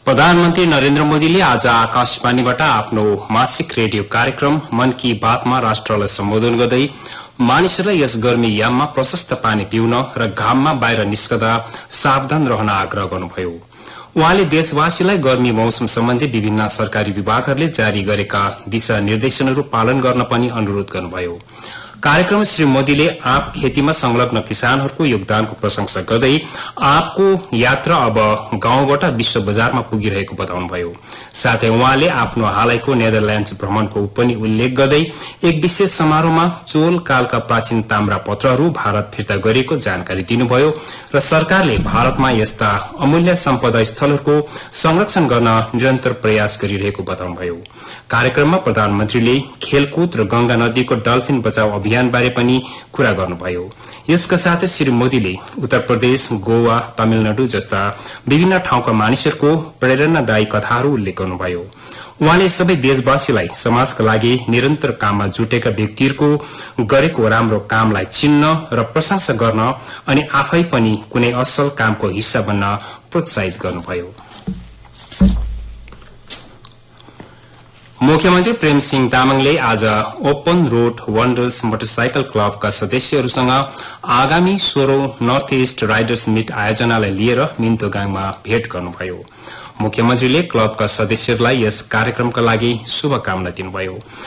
प्रधानमन्त्री नरेन्द्र मोदीले आज आकाशवाणीबाट आफ्नो मासिक रेडियो कार्यक्रम मन की बातमा राष्ट्रलाई सम्बोधन गर्दै मानिसहरूलाई यस गर्मी याममा प्रशस्त पानी पिउन र घाममा बाहिर निस्कदा सावधान रहन आग्रह गर्नुभयो। उहाँले देशवासीलाई गर्मी मौसम सम्बन्धी विभिन्न सरकारी विभागहरूले जारी गरेका दिशा निर्देशनहरू पालन गर्न पनि अनुरोध गर्नुभयो। कार्यक्रममा श्री मोदीले आँप खेतीमा संलग्न किसानहरूको योगदानको प्रशंसा गर्दै आँपको यात्रा अब गाउँबाट विश्व बजारमा पुगिरहेको बताउनुभयो। साथै उहाँले आफ्नो हालैको नेदरल्याण्ड्स भ्रमणको पनि उल्लेख गर्दै एक विशेष समारोहमा चोल कालका प्राचीन ताम्रा पत्रहरू भारत फिर्ता गरिएको जानकारी दिनुभयो र सरकारले भारतमा यस्ता अमूल्य सम्पदा स्थलहरूको संरक्षण गर्न निरन्तर प्रयास गरिरहेको बताउनुभयो। कार्यक्रममा प्रधानमन्त्रीले खेलकुद र गंगा नदीको डल्फिन बचाउ अभियान बारे पनि कुरा गर्नुभयो। यसका साथै श्री मोदीले उत्तर प्रदेश, गोवा, तमिलनाडु जस्ता विभिन्न ठाउँका मानिसहरूको प्रेरणादायी कथाहरू उल्लेख गर्नुभयो। उहाँले सबै देशवासीलाई समाजका लागि निरन्तर काममा जुटेका व्यक्तिहरूको गरेको राम्रो कामलाई चिन्न र प्रशंसा गर्न अनि आफै पनि कुनै असल कामको हिस्सा बन्न प्रोत्साहित गर्नुभयो। मुख्यमन्त्री प्रेम सिंह तामाङले आज ओपन रोड वन्डर्स मोटरसाइकल क्लबका सदस्यहरूसँग आगामी 16 नर्थ इस्ट राइडर्स मिट आयोजनालाई लिएर मिन्तोगाङमा भेट गर्नुभयो। मुख्यमन्त्रीले क्लबका सदस्यहरूलाई यस कार्यक्रमका लागि शुभकामना दिनुभयो।